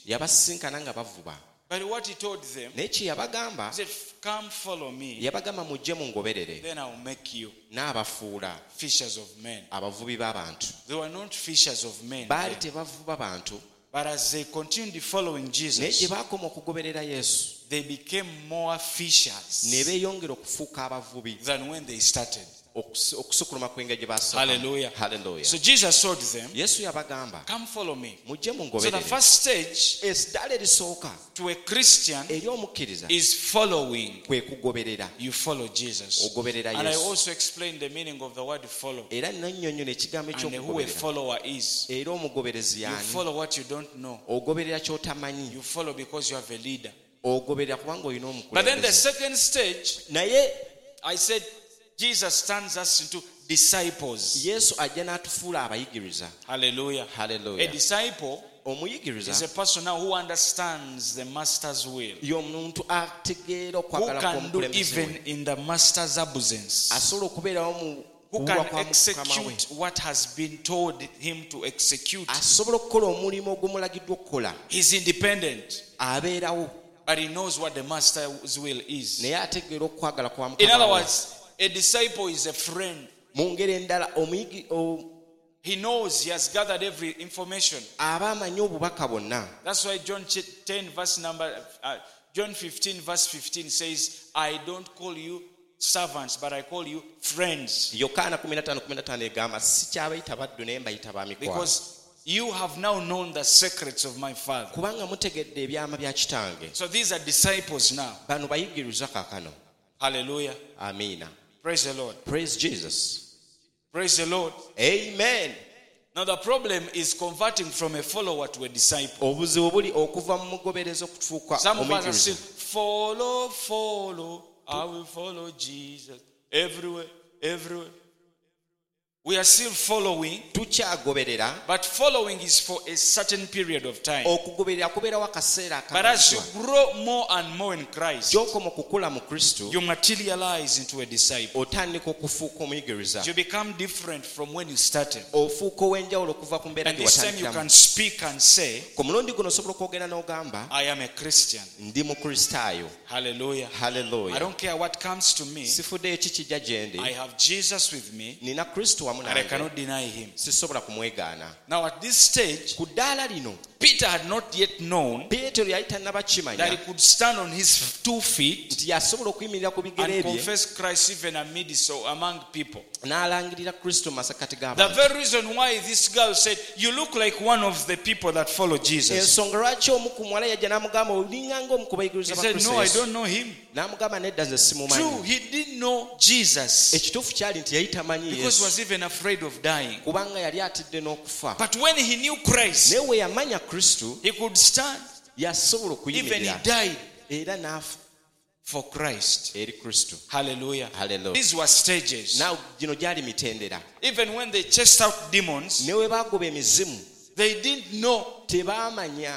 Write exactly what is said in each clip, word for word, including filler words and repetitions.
yabasinkana nga bavuba. But what he told them, naye kye yabagamba, he said, come follow me, yabagamba mujje mungoberere, then I will make you n'abafuula fishers of men. abavubi b'abantu. They were not fishers of men baali then. tebavuba bantu, But as they continued following naye Jesus, gye baakoma okugoberera Yesu they became more fishers ne beeyongera okufuuka abavubi than when they started. Okusu- okusukuluma kw'engeri gye baasooka. Hallelujah. Hallelujah. So Jesus told them, Yesu yabagamba come follow me. mujje So the mungoberere. first stage Eddaala erisooka to a Christian eri omukkiriza is following. kwe kugoberera. You follow Jesus. Ogoberera And I Yesu. also explained the meaning of the word follow. Era nannyonnyola ekigambo And who a eky'okugoberera. follower is. Era omugoberezi You y'ani? follow what you don't know. Ogoberera ky'otamanyi. You follow because you have a leader. Ogoberera kubanga olina But then the omukulembeze. second stage, Naye I said, Jesus turns us into disciples. Yesu ajja n'atufuula abayigiriza. Hallelujah. A Hallelujah. disciple Omuyigiriza is a person now who understands the master's will, y'omuntu ategeera who okwagala can do kw'omukulembeze even we. in the master's absence, Asobola okubeerawo mu who kuwulwa can kwa Mukama we. execute what has been told him to execute. Asobola okukola omulimu ogumulagiddwa okukola. He's independent, Abeerawo but he knows what the master's will is. naye ategeera okwagala kwa In other Mukama we. words, a disciple is a friend. Mu ngeri endala omuyigi o- He knows he has gathered every information. aba amanyi obubaka bwonna. That's why John ten verse number uh, John fifteen verse fifteen says, I don't call you servants, but I call you friends, Yokaana kumi na ttaano kumi na ttaano egamba sikyabayita baddu naye mbayita ba mikwano. because you have now known the secrets of my Father. Kubanga mutegedde ebyama bya kitange. So these are disciples now. Bano bayigiriza kaakano. Hallelujah. Amiina. Praise the Lord. Praise Jesus. Praise the Lord. Amen. Now the problem is converting from a follower to a disciple. Obuzibu buli okuva mu mugobereza okufuuka Some of us are still omuyigiriza. follow, follow. I will follow Jesus everywhere, everywhere. We are still following, Tukyagoberera, but following is for a certain period of time. okugoberera kubeerawo akaseera But as you akamaddwa. grow more and more in Christ, Gy'okoma okukula mu Kristo, you materialize into a disciple. otandika okufuuka omuyigiriza. You become different from when you started. Ofuuka ow'enjawulo okuva ku mbeera And gye this time you watandikiramu. can speak and say, Ku mulundi guno osobola okwogera n'ogamba I am a Christian. ndi mukristaayo. Hallelujah. I Hallelujah. don't care what comes to me. Sifuddeyo ki kijja gye ndi. I have Jesus with me, Nina Kristo wamu and I nange. cannot deny him. Sisobola kumwegaana. Now at this stage, Ku ddaala lino, Peter had not yet known Peetero yali tannaba that he kimanya could stand on his two feet nti yasobola okuyimirira ku bigere and bye confess Christ even amidst or among people. n'alangirira Kristo mu masekati The g'abantu. very reason why this girl said, you look like one of the people that follow Jesus. Ensonga lwaki omu ku muwala yajja n'amugamba olinganga omu ku He bayigiriza ba said, Kristo no, I Yesu. don't know him. N'amugamba nedda nze True, simumanyi. he didn't know Jesus Ekituufu kyali nti yali tamanyi because he Yesu was even afraid of dying. kubanga yali atidde n'okufa. But when he knew Christ, Naye we yamanya Kristo he could stand. yasobola Even he okuyimirira died era n'afa for Christ. eri Kristo. Hallelujah. Hallelujah. These were stages. Naawe gino gyali mitendera. Even when they chased out demons, Ne we baagoba emizimu they didn't know tebaamanya.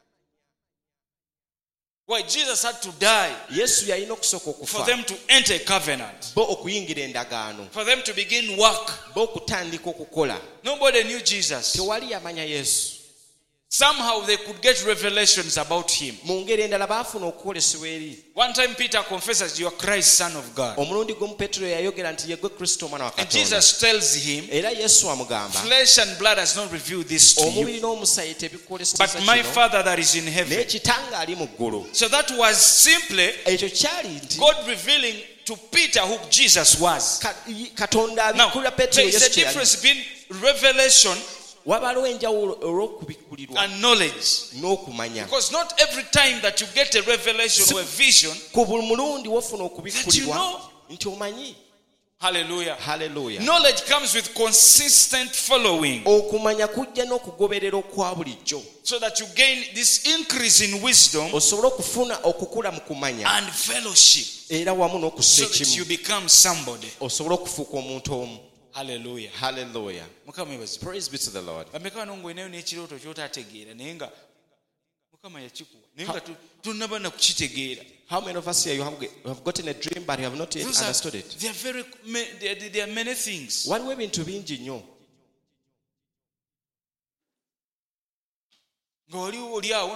why Jesus had to die Yesu yalina okusooka for okufa them to enter a covenant, bo okuyingira endagaano, for them to begin work. bo okutandika okukola. Nobody knew Jesus. Tewali yamanya Yesu. Somehow they could get revelations about him. Mu ngeri endala baafuna okukolesebwa eri. One time Peter confesses, you are Christ, Son of God. Omulundi gumu Peetero yayogera nti ye gwe Kristo omwana wa And Katonda. Jesus tells him, Era Yesu amugamba flesh and blood has not revealed this to you, omubiri n'omusaayi tebikwoleseza but my kino, Father that is in naye heaven. kitange ali mu ggulu. So that was simply Ekyo kyali nti God revealing to Peter who Jesus was. Ka- Katonda Now, abikkulira there Peetero is a Yesu kye yali. difference between revelation Wabaliwo enjawulo olw'okubikkulirwa and knowledge. n'okumanya. Because not every time that you get a revelation or a vision, Ku buli mulundi wofuna that you okubikkulirwa know. nti omanyi. Hallelujah. Hallelujah. Knowledge comes with consistent following, Okumanya kujja n'okugoberera okwa bulijjo. so that you gain this increase in wisdom Osobole okufuna okukula mu kumanya and fellowship, era wamu n'okussa so that you ekimu. become somebody. Osobole okufuuka omuntu omu. Hallelujah. Hallelujah. Mukama yebazi. Praise be to the Lord. Bameka wano ng'oyinayo n'ekirooto ky'otaategeera naye nga Mukama yakikuwa naye nga tu- tonnaba na kukitegeera. How many of us here you have, have gotten a dream but you have not yet Those are- understood it? There are very ma- there, are- there are many things. Waliwo ebintu bingi nnyo. Ng'oli oli awo